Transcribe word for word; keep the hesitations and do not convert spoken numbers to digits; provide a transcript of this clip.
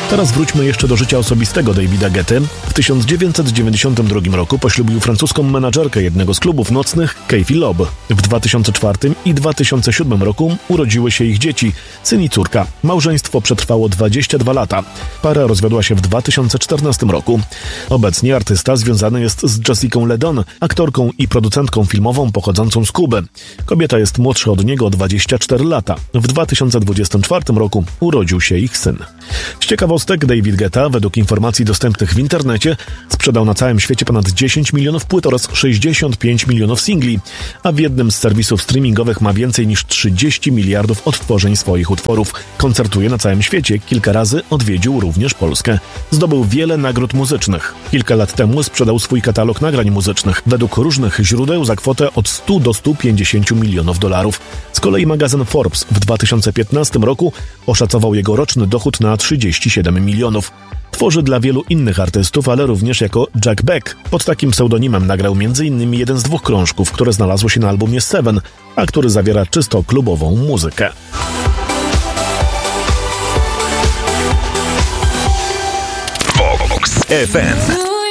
Teraz wróćmy jeszcze do życia osobistego Davida Guetty. W tysiąc dziewięćset dziewięćdziesiątym drugim roku poślubił francuską menadżerkę jednego z klubów nocnych, Kayfie Lob. W dwa tysiące czwartym i dwa tysiące siódmym roku urodziły się ich dzieci, syn i córka. Małżeństwo przetrwało dwadzieścia dwa lata. Para rozwiodła się w dwa tysiące czternastym roku. Obecnie artysta związany jest z Jessicą LeDon, aktorką i producentką filmową pochodzącą z Kuby. Kobieta jest młodsza od niego o dwadzieścia cztery lata. W dwa tysiące dwudziestym czwartym roku urodził się ich syn. Z ciekawostek David Guetta, według informacji dostępnych w internecie, sprzedał na całym świecie ponad dziesięć milionów płyt oraz sześćdziesiąt pięć milionów singli, a w jednym z serwisów streamingowych ma więcej niż trzydzieści miliardów odtworzeń swoich utworów. Koncertuje na całym świecie, kilka razy odwiedził również Polskę. Zdobył wiele nagród muzycznych. Kilka lat temu sprzedał swój katalog nagrań muzycznych, według różnych źródeł za kwotę od stu do stu pięćdziesięciu milionów dolarów. Z kolei magazyn Forbes w dwa tysiące piętnastym roku oszacował jego roczny dochód na trzydzieści siedem milionów. Tworzy dla wielu innych artystów, ale również jako Jack Beck. Pod takim pseudonimem nagrał między innymi jeden z dwóch krążków, które znalazło się na albumie Seven, a który zawiera czysto klubową muzykę. Vox F M.